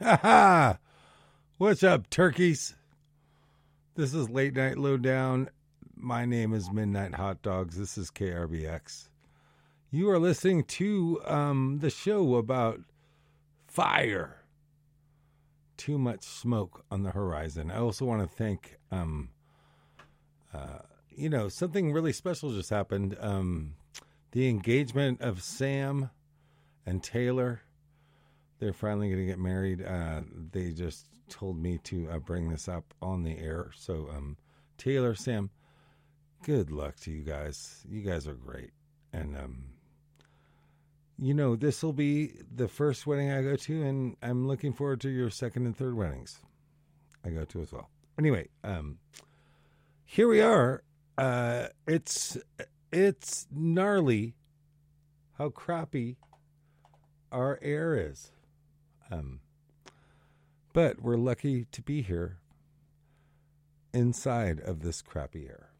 Ha ha! What's up, turkeys? This is Late Night Lowdown. My name is Midnight Hot Dogs. This is KRBX. You are listening to the show about fire. Too much smoke on the horizon. I also want to thank, something really special just happened. The engagement of Sam and Taylor. They're finally going to get married. They just told me to bring this up on the air. So, Taylor, Sam, good luck to you guys. You guys are great. And, this will be the first wedding I go to, and I'm looking forward to your second and third weddings I go to as well. Anyway, here we are. It's gnarly how crappy our air is. But we're lucky to be here inside of this crappy air.